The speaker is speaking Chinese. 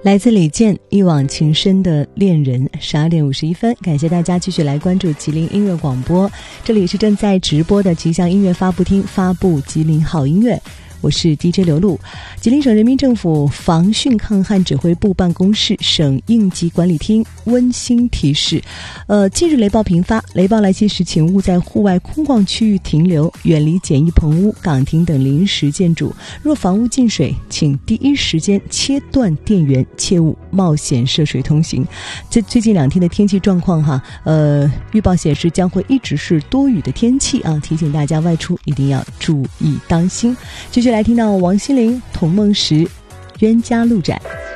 来自李健一往情深的恋人，12点51分，感谢大家继续来关注吉林音乐广播，这里是正在直播的吉祥音乐发布厅，发布吉林好音乐，我是 DJ 刘露。吉林省人民政府防汛抗旱指挥部办公室省应急管理厅温馨提示，近日雷暴频发，雷暴来袭时请勿在户外空旷区域停留，远离简易棚屋、岗亭等临时建筑。若房屋进水，请第一时间切断电源，切勿冒险涉水通行。最近2天的天气状况预报显示将会一直是多雨的天气啊，提醒大家外出一定要注意当心。继续来听到王心凌、童梦石《冤家路窄》。